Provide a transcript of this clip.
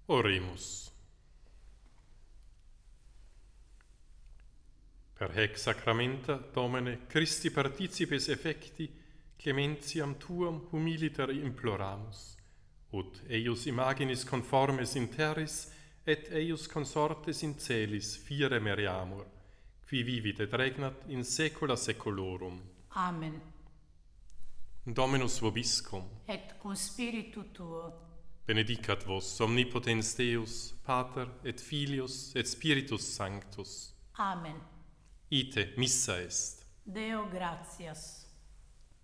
Oremus. Per hec sacramenta, Domine, Christi participes effecti, clementiam tuam humiliter imploramus, ut eius imaginis conformes in terris, et eius consortes in celis fire meriamur, qui vivit et regnat in saecula saeculorum. Amen. Dominus vobiscum, Et cum spiritu tuo, benedicat vos omnipotens Deus, Pater et Filius et Spiritus Sanctus. Amen. Ite missa est. Deo gratias.